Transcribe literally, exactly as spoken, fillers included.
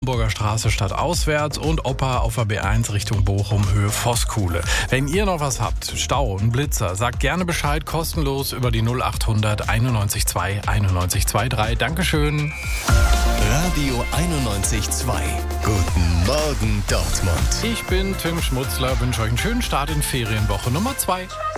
Homburger Straße statt auswärts und Opa auf der B eins Richtung Bochum, Höhe Voskuhle. Wenn ihr noch was habt, Stau, ein Blitzer, sagt gerne Bescheid, kostenlos über die null achthundert einundneunzig zwei einundneunzig dreiundzwanzig. Dankeschön. Radio einundneunzig Komma zwei. Guten Morgen Dortmund. Ich bin Tim Schmutzler, wünsche euch einen schönen Start in Ferienwoche Nummer zwei.